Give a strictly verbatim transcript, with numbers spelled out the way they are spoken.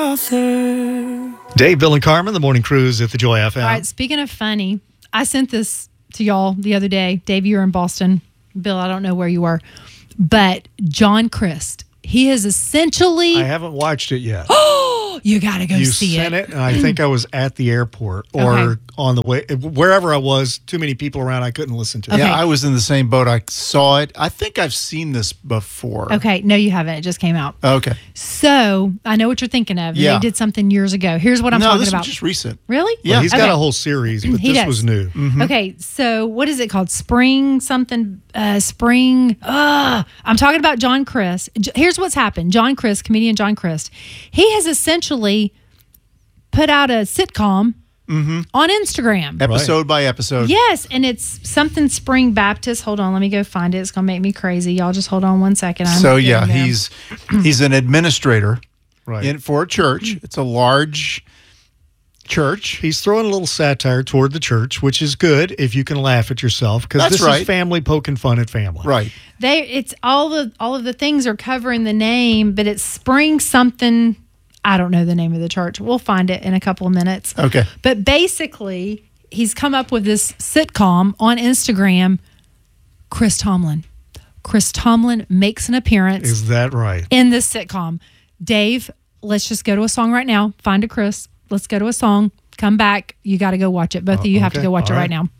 author. Dave, Bill, and Carmen, the morning cruise at the Joy F M. All right, speaking of funny, I sent this to y'all the other day. Dave, you were in Boston. Bill, I don't know where you were. But John Crist, he is essentially... I haven't watched it yet. Oh, you got to go you see sent it. it, and I think I was at the airport or Okay. on the way. Wherever I was, too many people around, I couldn't listen to it. Okay. Yeah, I was in the same boat. I saw it. I think I've seen this before. Okay, no, you haven't. It just came out. Okay. So, I know what you're thinking of. Yeah. They did something years ago. Here's what I'm no, talking this about. was just recent. Really? Yeah. Well, he's got Okay. a whole series, but He this does. was new. Okay, so what is it called? Spring something, uh, spring. Uh, I'm talking about John Crist. J- Here's what's happened. John Crist, comedian John Crist, he has essentially put out a sitcom on Instagram. Episode by episode. Yes, and it's something Spring Baptist. Hold on, let me go find it. It's going to make me crazy. Y'all just hold on one second. I'm So yeah, getting there. he's he's an administrator Right. in for a church. It's a large church. He's throwing a little satire toward the church, which is good if you can laugh at yourself, because That's this right. is family poking fun at family. Right. They it's all the all of the things are covering the name, but it's Spring something. I don't know the name of the church. We'll find it in a couple of minutes. Okay. But basically, he's come up with this sitcom on Instagram. Chris Tomlin. Chris Tomlin makes an appearance Is that right? in this sitcom. Dave, let's just go to a song right now. Find a Chris. Let's go to a song. Come back. You got to go watch it. Both of you have to okay. go watch All it right right. now.